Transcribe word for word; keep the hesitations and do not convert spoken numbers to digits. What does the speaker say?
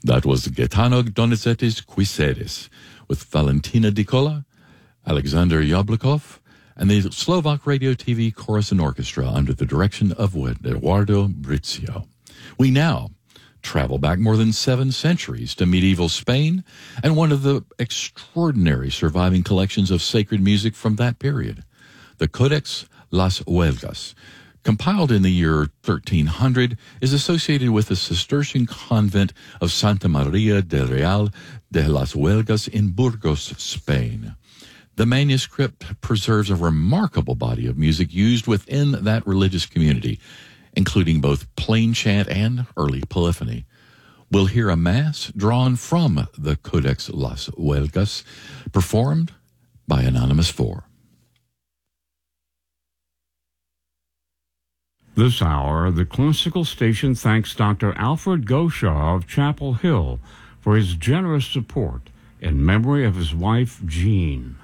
That was Gaetano Donizetti's Quiseres with Valentina Dicola, Alexander Yablokov, and the Slovak Radio T V Chorus and Orchestra under the direction of Eduardo Brizio. We now travel back more than seven centuries to medieval Spain and one of the extraordinary surviving collections of sacred music from that period, the Codex Las Huelgas. Compiled in the year thirteen hundred, is associated with the Cistercian convent of Santa Maria del Real de las Huelgas in Burgos, Spain. The manuscript preserves a remarkable body of music used within that religious community, including both plain chant and early polyphony. We'll hear a mass drawn from the Codex Las Huelgas, performed by Anonymous Four. This hour, the Classical Station thanks Doctor Alfred Goshaw of Chapel Hill for his generous support in memory of his wife, Jean.